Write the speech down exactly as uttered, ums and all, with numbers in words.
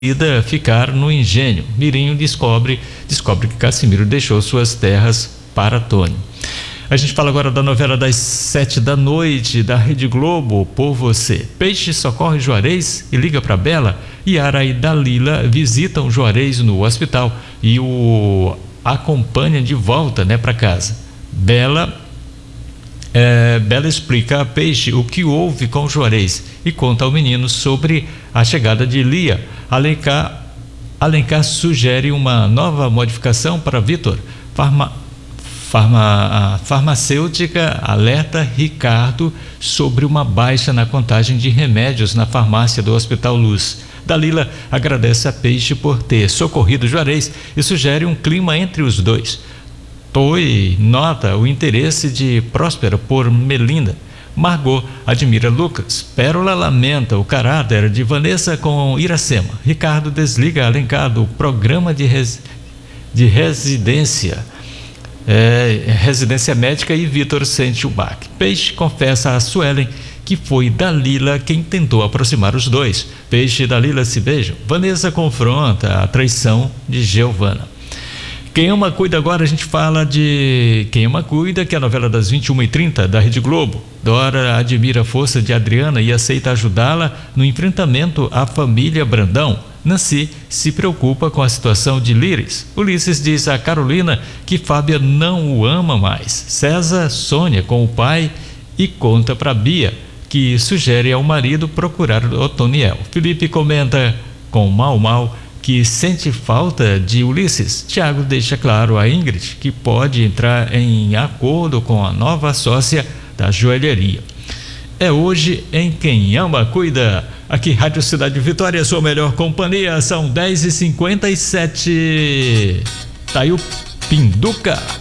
ida ficar no engenho. Mirinho descobre, descobre que Cassimiro deixou suas terras para Tony. A gente fala agora da novela das sete da noite, da Rede Globo, Por Você. Peixe socorre Juarez e liga para Bela. Yara e Dalila visitam Juarez no hospital e o acompanham de volta, né, para casa. Bela, é, Bela explica a Peixe o que houve com Juarez e conta ao menino sobre a chegada de Lia. Alencar, Alencar sugere uma nova modificação para Vitor. Farma, farma, a farmacêutica alerta Ricardo sobre uma baixa na contagem de remédios na farmácia do Hospital Luz. Dalila agradece a Peixe por ter socorrido Juarez e sugere um clima entre os dois. Toy nota o interesse de Próspera por Melinda. Margot admira Lucas. Pérola lamenta o caráter de Vanessa com Iracema. Ricardo desliga Alencar do programa de, res, de residência é, residência médica e Vitor sente o baque. Peixe confessa a Suelen que foi Dalila quem tentou aproximar os dois. Peixe e Dalila se beijam. Vanessa confronta a traição de Giovana. Quem Ama Cuida agora, a gente fala de Quem Ama Cuida, que é a novela das vinte e uma e trinta da Rede Globo. Dora admira a força de Adriana e aceita ajudá-la no enfrentamento à família Brandão. Nancy se preocupa com a situação de Líris. Ulisses diz a Carolina que Fábia não o ama mais. César sonha com o pai e conta para Bia, que sugere ao marido procurar Otoniel. Felipe comenta com Mal Mal que sente falta de Ulisses. Tiago deixa claro a Ingrid que pode entrar em acordo com a nova sócia da joalheria. É hoje em Quem Ama Cuida. Aqui Rádio Cidade Vitória, sua melhor companhia. São dez e cinquenta e sete. Tá aí o Pinduca.